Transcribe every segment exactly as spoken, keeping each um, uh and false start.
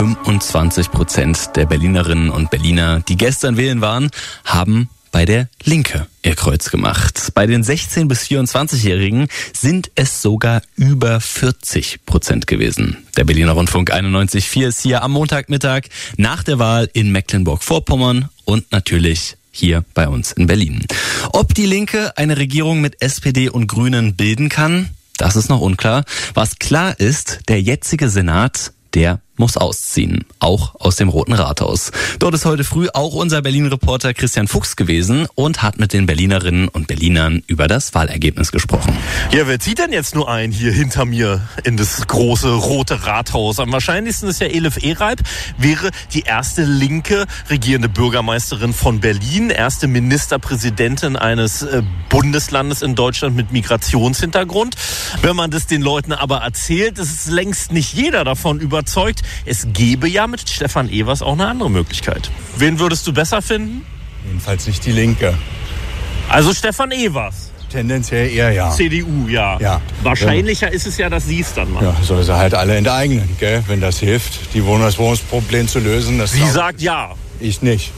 fünfundzwanzig Prozent der Berlinerinnen und Berliner, die gestern wählen waren, haben bei der Linke ihr Kreuz gemacht. Bei den sechzehn- bis vierundzwanzigjährigen sind es sogar über vierzig Prozent gewesen. Der Berliner Rundfunk einundneunzig Komma vier ist hier am Montagmittag nach der Wahl in Mecklenburg-Vorpommern und natürlich hier bei uns in Berlin. Ob die Linke eine Regierung mit S P D und Grünen bilden kann, das ist noch unklar. Was klar ist, der jetzige Senat, der muss ausziehen, auch aus dem Roten Rathaus. Dort ist heute früh auch unser Berlin-Reporter Christian Fuchs gewesen und hat mit den Berlinerinnen und Berlinern über das Wahlergebnis gesprochen. Ja, wer zieht denn jetzt nur ein hier hinter mir in das große Rote Rathaus? Am wahrscheinlichsten ist ja Elif Ereib, wäre die erste linke regierende Bürgermeisterin von Berlin, erste Ministerpräsidentin eines äh, Bundeslandes in Deutschland mit Migrationshintergrund. Wenn man das den Leuten aber erzählt, ist längst nicht jeder davon überzeugt. Es gäbe ja mit Stefan Evers auch eine andere Möglichkeit. Wen würdest du besser finden? Jedenfalls nicht die Linke. Also Stefan Evers. Tendenziell eher ja. C D U, ja. Ja. Wahrscheinlicher ja. ist es ja, dass sie es dann machen. Ja, soll sie halt alle enteignen, gell? Wenn das hilft, die Wohn- das Wohnungsproblem zu lösen. Das sie sagt ja. Ich nicht.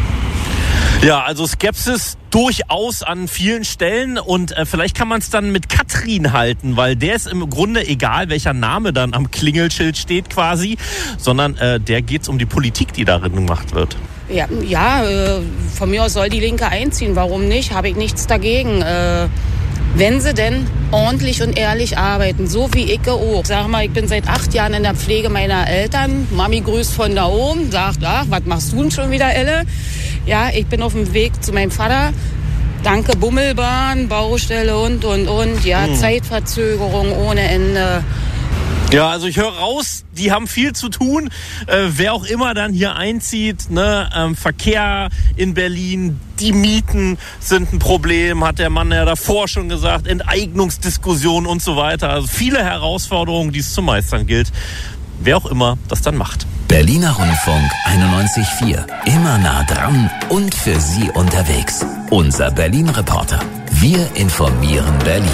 Ja, also Skepsis durchaus an vielen Stellen und äh, vielleicht kann man es dann mit Katrin halten, weil der ist im Grunde egal, welcher Name dann am Klingelschild steht quasi, sondern äh, der geht's um die Politik, die darin gemacht wird. Ja, ja äh, von mir aus soll die Linke einziehen, warum nicht? Habe ich nichts dagegen. Äh, wenn sie denn ordentlich und ehrlich arbeiten, so wie ich auch. Sag mal, ich bin seit acht Jahren in der Pflege meiner Eltern. Mami grüßt von da oben, sagt, ach, was machst du denn schon wieder, Elle? Ja, ich bin auf dem Weg zu meinem Vater. Danke Bummelbahn, Baustelle und, und, und. Ja, hm. Zeitverzögerung ohne Ende. Ja, also ich höre raus, die haben viel zu tun. Äh, wer auch immer dann hier einzieht, ne, ähm, Verkehr in Berlin, die Mieten sind ein Problem, hat der Mann ja davor schon gesagt, Enteignungsdiskussion und so weiter. Also viele Herausforderungen, die es zu meistern gilt. Wer auch immer das dann macht. Berliner Rundfunk einundneunzig Komma vier. Immer nah dran und für Sie unterwegs. Unser Berlin-Reporter. Wir informieren Berlin.